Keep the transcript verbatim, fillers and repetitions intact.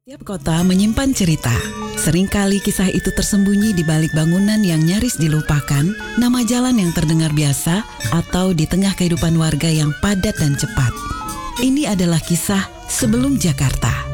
Tiap kota menyimpan cerita. Seringkali kisah itu tersembunyi di balik bangunan yang nyaris dilupakan, nama jalan yang terdengar biasa, atau di tengah kehidupan warga yang padat dan cepat. Ini adalah kisah sebelum Jakarta.